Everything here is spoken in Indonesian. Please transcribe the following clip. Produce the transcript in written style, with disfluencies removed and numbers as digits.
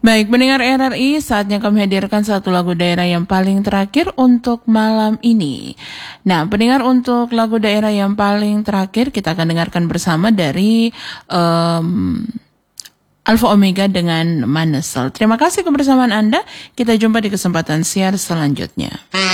Baik, pendengar RRI, saatnya kami hadirkan satu lagu daerah yang paling terakhir untuk malam ini. Nah, pendengar, untuk lagu daerah yang paling terakhir kita akan dengarkan bersama dari Alpha Omega dengan Manesel. Terima kasih kebersamaan Anda. Kita jumpa di kesempatan siar selanjutnya.